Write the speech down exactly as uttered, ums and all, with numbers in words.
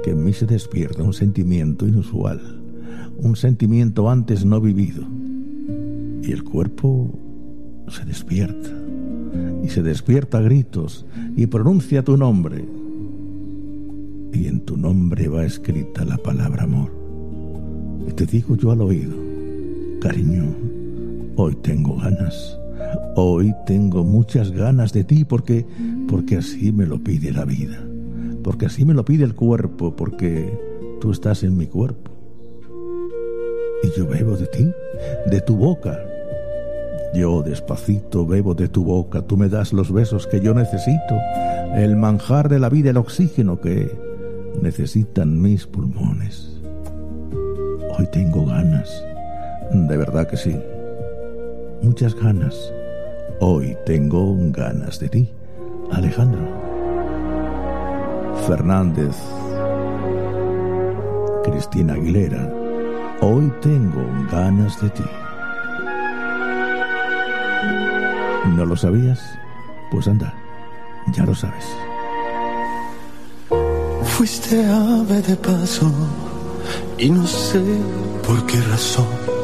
que en mí se despierta un sentimiento inusual, un sentimiento antes no vivido. Y el cuerpo se despierta, y se despierta a gritos, y pronuncia tu nombre. Y en tu nombre va escrita la palabra amor. Y te digo yo al oído, cariño, hoy tengo ganas, hoy tengo muchas ganas de ti, porque, porque así me lo pide la vida, porque así me lo pide el cuerpo, porque tú estás en mi cuerpo. Y yo bebo de ti, de tu boca. Yo despacito bebo de tu boca, tú me das los besos que yo necesito, el manjar de la vida, el oxígeno que necesitan mis pulmones. Hoy tengo ganas, de verdad que sí, muchas ganas. Hoy tengo ganas de ti, Alejandro Fernández, Cristina Aguilera. Hoy tengo ganas de ti. ¿No lo sabías? Pues anda, ya lo sabes. Fuiste ave de paso y no sé por qué razón